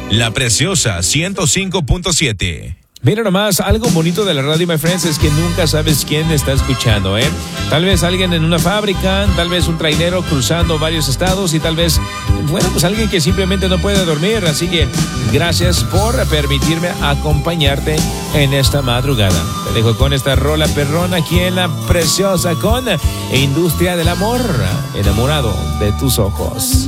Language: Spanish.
La Preciosa 105.7. Mira nomás, algo bonito de la radio, my friends, es que nunca sabes quién está escuchando, ¿eh? Tal vez alguien en una fábrica, tal vez un trailero cruzando varios estados y tal vez, bueno, pues alguien que simplemente no puede dormir. Así que gracias por permitirme acompañarte en esta madrugada. Te dejo con esta rola perrona aquí en La Preciosa con Industria del Amor, enamorado de tus ojos.